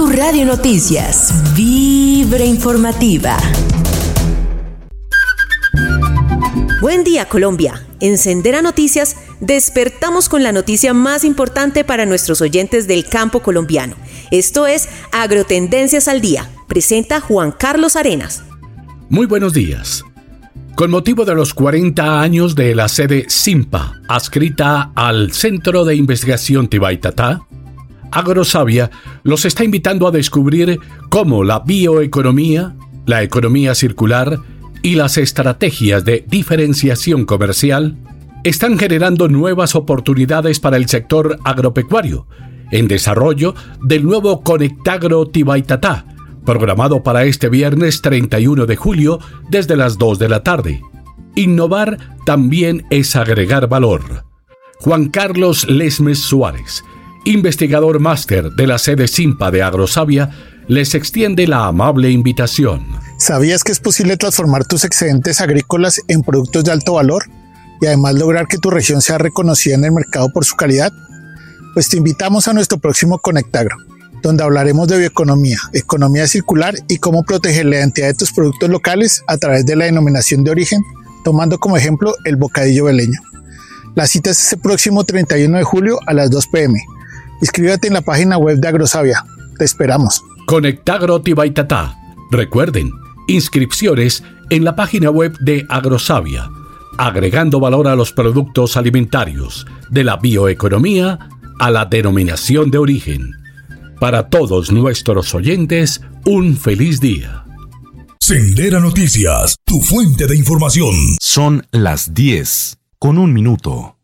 Blue Radio Noticias, Vibra Informativa. Buen día, Colombia. En Sendera Noticias despertamos con la noticia más importante para nuestros oyentes del campo colombiano. Esto es Agrotendencias al Día. Presenta Juan Carlos Arenas. Muy buenos días. Con motivo de los 40 años de la sede SIMPA, adscrita al Centro de Investigación Tibaitatá, Agrosavia los está invitando a descubrir cómo la bioeconomía, la economía circular y las estrategias de diferenciación comercial están generando nuevas oportunidades para el sector agropecuario, en desarrollo del nuevo Conectagro Tibaitatá, programado para este viernes 31 de julio desde las 2 de la tarde. Innovar también es agregar valor. Juan Carlos Lesmes Suárez, investigador máster de la sede SIMPA de Agrosavia, les extiende la amable invitación. ¿Sabías que es posible transformar tus excedentes agrícolas en productos de alto valor y además lograr que tu región sea reconocida en el mercado por su calidad? Pues te invitamos a nuestro próximo Conectagro, donde hablaremos de bioeconomía, economía circular y cómo proteger la identidad de tus productos locales a través de la denominación de origen, tomando como ejemplo el bocadillo veleño. La cita es este próximo 31 de julio a las 2 p.m. Inscríbete en la página web de Agrosavia. Te esperamos. Conectagro Tibaitatá. Recuerden, inscripciones en la página web de Agrosavia, agregando valor a los productos alimentarios, de la bioeconomía a la denominación de origen. Para todos nuestros oyentes, un feliz día. Sendera Noticias, tu fuente de información. Son las 10:01 minuto.